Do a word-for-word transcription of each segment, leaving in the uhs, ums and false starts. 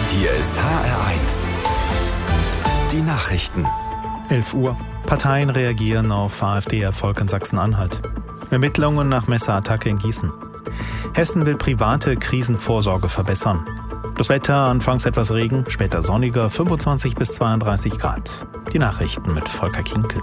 Hier ist H R eins. Die Nachrichten. elf Uhr. Parteien reagieren auf AfD-Erfolg in Sachsen-Anhalt. Ermittlungen nach Messerattacke in Gießen. Hessen will private Krisenvorsorge verbessern. Das Wetter, anfangs etwas Regen, später sonniger, fünfundzwanzig bis zweiunddreißig Grad. Die Nachrichten mit Volker Kinkel.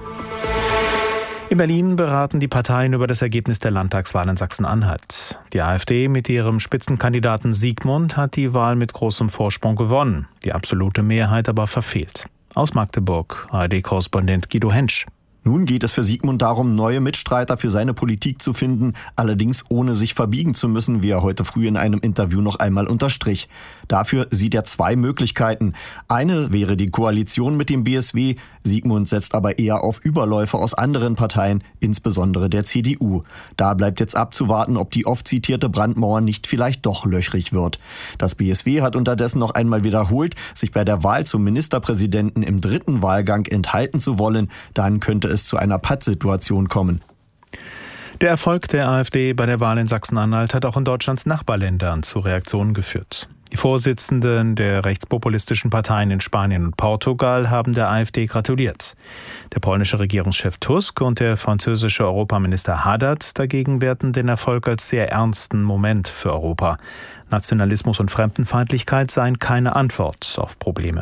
In Berlin beraten die Parteien über das Ergebnis der Landtagswahl in Sachsen-Anhalt. Die AfD mit ihrem Spitzenkandidaten Siegmund hat die Wahl mit großem Vorsprung gewonnen, die absolute Mehrheit aber verfehlt. Aus Magdeburg, A R D-Korrespondent Guido Hensch. Nun geht es für Siegmund darum, neue Mitstreiter für seine Politik zu finden, allerdings ohne sich verbiegen zu müssen, wie er heute früh in einem Interview noch einmal unterstrich. Dafür sieht er zwei Möglichkeiten. Eine wäre die Koalition mit dem B S W. Siegmund setzt aber eher auf Überläufe aus anderen Parteien, insbesondere der C D U. Da bleibt jetzt abzuwarten, ob die oft zitierte Brandmauer nicht vielleicht doch löchrig wird. Das B S W hat unterdessen noch einmal wiederholt, sich bei der Wahl zum Ministerpräsidenten im dritten Wahlgang enthalten zu wollen. Dann könnte es zu einer Pattsituation kommen. Der Erfolg der AfD bei der Wahl in Sachsen-Anhalt hat auch in Deutschlands Nachbarländern zu Reaktionen geführt. Die Vorsitzenden der rechtspopulistischen Parteien in Spanien und Portugal haben der AfD gratuliert. Der polnische Regierungschef Tusk und der französische Europaminister Haddad dagegen werten den Erfolg als sehr ernsten Moment für Europa. Nationalismus und Fremdenfeindlichkeit seien keine Antwort auf Probleme.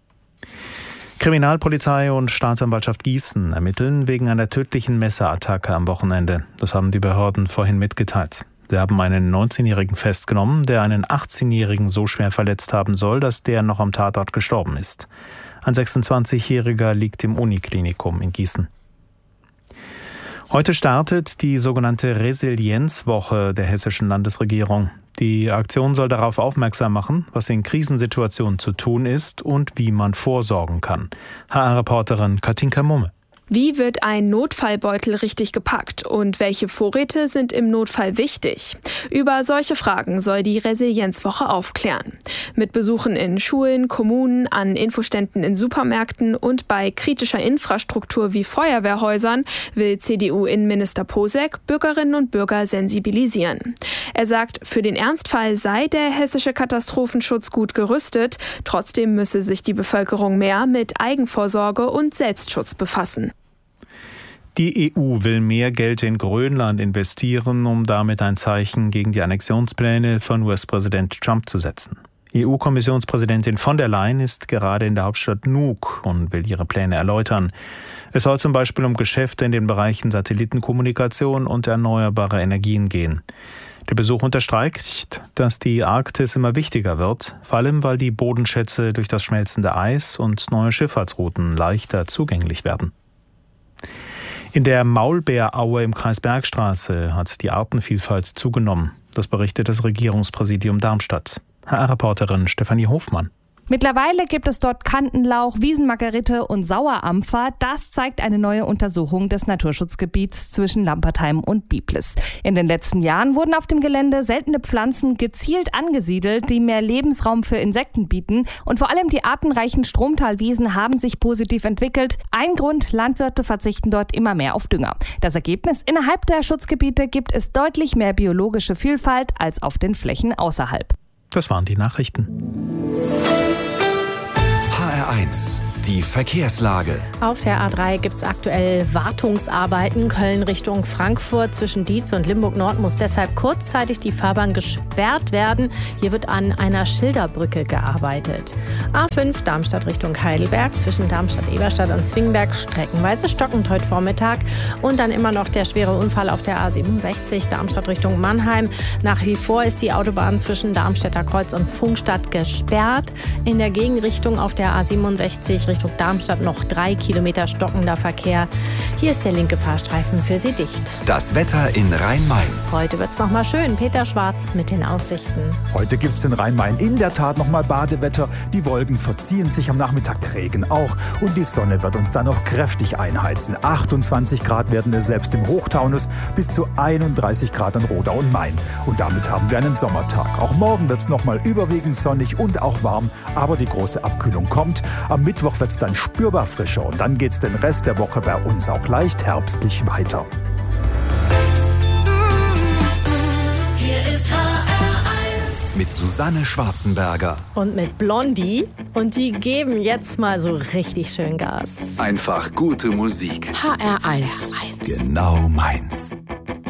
Kriminalpolizei und Staatsanwaltschaft Gießen ermitteln wegen einer tödlichen Messerattacke am Wochenende. Das haben die Behörden vorhin mitgeteilt. Sie haben einen neunzehnjährigen festgenommen, der einen achtzehnjährigen so schwer verletzt haben soll, dass der noch am Tatort gestorben ist. Ein sechsundzwanzigjähriger liegt im Uniklinikum in Gießen. Heute startet die sogenannte Resilienzwoche der hessischen Landesregierung. Die Aktion soll darauf aufmerksam machen, was in Krisensituationen zu tun ist und wie man vorsorgen kann. H R-Reporterin Katinka Mumme. Wie wird ein Notfallbeutel richtig gepackt und welche Vorräte sind im Notfall wichtig? Über solche Fragen soll die Resilienzwoche aufklären. Mit Besuchen in Schulen, Kommunen, an Infoständen in Supermärkten und bei kritischer Infrastruktur wie Feuerwehrhäusern will C D U-Innenminister Posek Bürgerinnen und Bürger sensibilisieren. Er sagt, für den Ernstfall sei der hessische Katastrophenschutz gut gerüstet, trotzdem müsse sich die Bevölkerung mehr mit Eigenvorsorge und Selbstschutz befassen. Die E U will mehr Geld in Grönland investieren, um damit ein Zeichen gegen die Annexionspläne von U S-Präsident Trump zu setzen. E U-Kommissionspräsidentin von der Leyen ist gerade in der Hauptstadt Nuuk und will ihre Pläne erläutern. Es soll zum Beispiel um Geschäfte in den Bereichen Satellitenkommunikation und erneuerbare Energien gehen. Der Besuch unterstreicht, dass die Arktis immer wichtiger wird, vor allem weil die Bodenschätze durch das schmelzende Eis und neue Schifffahrtsrouten leichter zugänglich werden. In der Maulbeeraue im Kreis Bergstraße hat die Artenvielfalt zugenommen. Das berichtet das Regierungspräsidium Darmstadt. H R-Reporterin Stefanie Hofmann. Mittlerweile gibt es dort Kantenlauch, Wiesenmargerite und Sauerampfer. Das zeigt eine neue Untersuchung des Naturschutzgebiets zwischen Lampertheim und Biblis. In den letzten Jahren wurden auf dem Gelände seltene Pflanzen gezielt angesiedelt, die mehr Lebensraum für Insekten bieten. Und vor allem die artenreichen Stromtalwiesen haben sich positiv entwickelt. Ein Grund, Landwirte verzichten dort immer mehr auf Dünger. Das Ergebnis, innerhalb der Schutzgebiete gibt es deutlich mehr biologische Vielfalt als auf den Flächen außerhalb. Das waren die Nachrichten. H R eins. Die Verkehrslage. Auf der A drei gibt es aktuell Wartungsarbeiten. Köln Richtung Frankfurt zwischen Dietz und Limburg-Nord muss deshalb kurzzeitig die Fahrbahn gesperrt werden. Hier wird an einer Schilderbrücke gearbeitet. A fünf Darmstadt Richtung Heidelberg zwischen Darmstadt-Eberstadt und Zwingenberg streckenweise stockend heute Vormittag. Und dann immer noch der schwere Unfall auf der A siebenundsechzig Darmstadt Richtung Mannheim. Nach wie vor ist die Autobahn zwischen Darmstädter Kreuz und Pfungstadt gesperrt. In der Gegenrichtung auf der A siebenundsechzig Richtung Darmstadt noch drei Kilometer stockender Verkehr. Hier ist der linke Fahrstreifen für Sie dicht. Das Wetter in Rhein-Main. Heute wird's noch mal schön. Peter Schwarz mit den Aussichten. Heute gibt's in Rhein-Main in der Tat noch mal Badewetter. Die Wolken verziehen sich am Nachmittag, der Regen auch. Und die Sonne wird uns dann noch kräftig einheizen. achtundzwanzig Grad werden es selbst im Hochtaunus, bis zu einunddreißig Grad an Rodau und Main. Und damit haben wir einen Sommertag. Auch morgen wird's noch mal überwiegend sonnig und auch warm. Aber die große Abkühlung kommt. Am Mittwoch wird es dann spürbar frischer und dann geht es den Rest der Woche bei uns auch leicht herbstlich weiter. Hier ist H R eins. mit Susanne Schwarzenberger. Und mit Blondie. Und die geben jetzt mal so richtig schön Gas. Einfach gute Musik. H R eins. Genau meins.